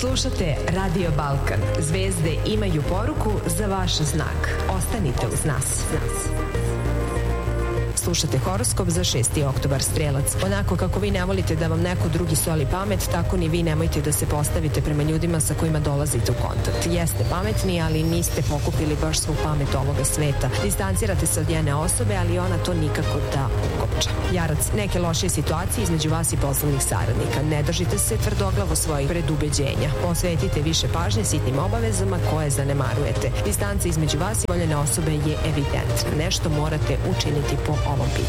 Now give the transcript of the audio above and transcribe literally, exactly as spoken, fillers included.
Slušate Radio Balkan. Zvezde imaju poruku za vaš znak. Ostanite uz nas. Slušate horoskop za šesti oktobar, Strelac. Onako kako vi ne volite da vam neko drugi soli pamet, tako ni vi nemojte da se postavite prema ljudima sa kojima dolazite u kontakt. Jeste pametni, ali niste pokupili baš svu pamet ovoga sveta. Distancirate se od jedne osobe, ali ona to nikako da ukopča. Jarac, neke lošije situacije između vas i poslovnih saradnika. Ne držite se tvrdoglavo svojih predubeđenja. Posvetite više pažnje sitnim obavezama koje zanemarujete. Distanca između vas i voljene osobe je evidentna. Nešto morate učiniti po ovom pitanju.